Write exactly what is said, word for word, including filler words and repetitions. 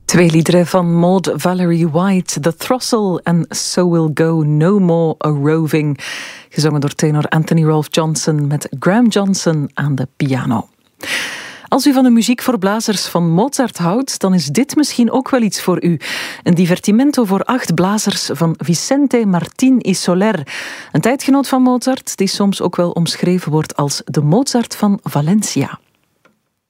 Twee liederen van Maud Valerie White, The Throstle en So Will Go No More A Roving. Gezongen door tenor Anthony Rolfe Johnson met Graham Johnson aan de piano. Als u van de muziek voor blazers van Mozart houdt, dan is dit misschien ook wel iets voor u. Een divertimento voor acht blazers van Vicente Martín y Soler. Een tijdgenoot van Mozart, die soms ook wel omschreven wordt als de Mozart van Valencia.